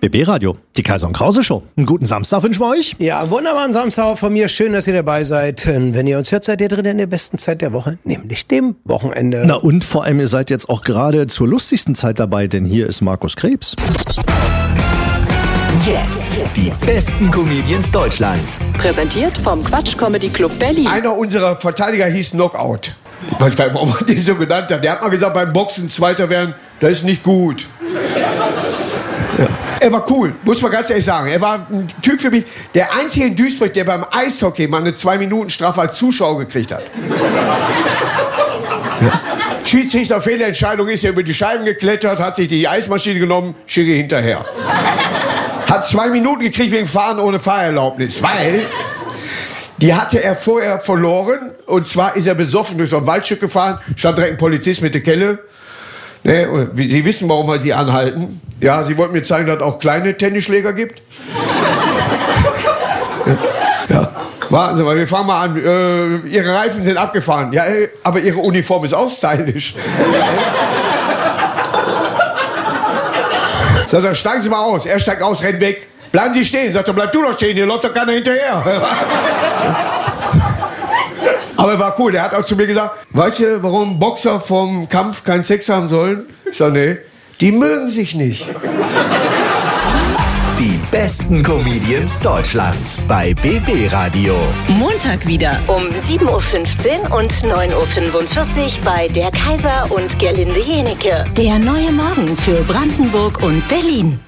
BB Radio, die Kaiser und Krause Show. Einen guten Samstag wünschen wir euch. Ja, wunderbaren Samstag von mir. Schön, dass ihr dabei seid. Wenn ihr uns hört, seid ihr drin in der besten Zeit der Woche, nämlich dem Wochenende. Na und vor allem, ihr seid jetzt auch gerade zur lustigsten Zeit dabei, denn hier ist Markus Krebs. Jetzt die besten Comedians Deutschlands. Präsentiert vom Quatsch Comedy Club Berlin. Einer unserer Verteidiger hieß Knockout. Ich weiß gar nicht, warum man den so genannt hat. Der hat mal gesagt, beim Boxen Zweiter werden, das ist nicht gut. Ja. Er war cool, muss man ganz ehrlich sagen. Er war ein Typ für mich, der einzige in Duisburg, der beim Eishockey mal eine 2-Minuten-Strafe als Zuschauer gekriegt hat. Ja. Schiedsrichter, Fehlentscheidung, ist er über die Scheiben geklettert, hat sich die Eismaschine genommen, Schiri hinterher. Hat 2 Minuten gekriegt wegen Fahren ohne Fahrerlaubnis, weil die hatte er vorher verloren. Und zwar ist er besoffen durch so ein Waldstück gefahren, stand direkt ein Polizist mit der Kelle. Ne, und Sie wissen, warum wir Sie anhalten. Ja, Sie wollten mir zeigen, dass es auch kleine Tennisschläger gibt. Ja, warten Sie mal, wir fangen mal an. Ihre Reifen sind abgefahren. Ja, aber Ihre Uniform ist auch stylisch. Sagt er, steigen Sie mal aus. Er steigt aus, rennt weg. Bleiben Sie stehen. Sagt er, bleib du doch stehen, hier läuft doch keiner hinterher. Aber er war cool, der hat auch zu mir gesagt, weißt du, warum Boxer vom Kampf keinen Sex haben sollen? Ich sag, nee, die mögen sich nicht. Die besten Comedians Deutschlands bei BB Radio. Montag wieder um 7.15 Uhr und 9.45 Uhr bei der Kaiser und Gerlinde Jenecke. Der neue Morgen für Brandenburg und Berlin.